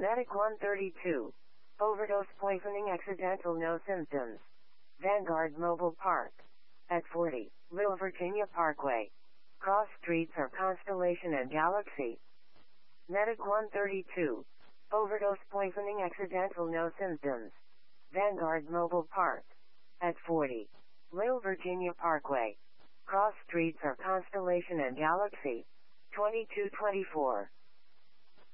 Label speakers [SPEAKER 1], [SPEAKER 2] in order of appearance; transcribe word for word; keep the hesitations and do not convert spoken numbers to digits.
[SPEAKER 1] Medic one thirty-two. Overdose poisoning accidental, no symptoms. Vanguard Mobile Park. At forty, Little Virginia Parkway. Cross streets are Constellation and Galaxy. Medic one thirty-two. Overdose poisoning accidental, no symptoms. Vanguard Mobile Park. At forty, Little Virginia Parkway. Cross streets are Constellation and Galaxy. twenty-two twenty-four.